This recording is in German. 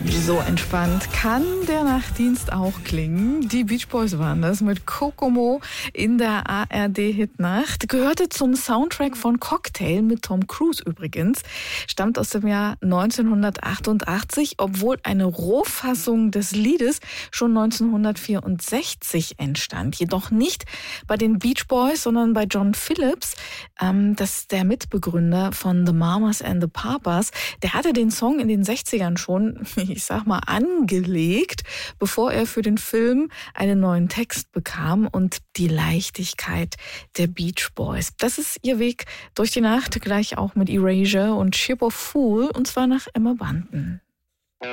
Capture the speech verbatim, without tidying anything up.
So entspannt kann der Nachtdienst auch klingen. Die Beach Boys waren das mit Kokomo in der A R D-Hitnacht. Gehörte zum Soundtrack von Cocktail mit Tom Cruise übrigens. Stammt aus dem Jahr neunzehnhundertachtundachtzig, obwohl eine Rohfassung des Liedes schon neunzehnhundertvierundsechzig entstand. Jedoch nicht bei den Beach Boys, sondern bei John Phillips. Ähm, das ist der Mitbegründer von The Mamas and the Papas. Der hatte den Song in den sechzigern schon, ich sag mal, angelegt, bevor er für den Film einen neuen Text bekam und die Leichtigkeit der Beach Boys. Das ist ihr Weg durch die Nacht, gleich auch mit Erasure und Ship of Fool, und zwar nach Emma Bunton.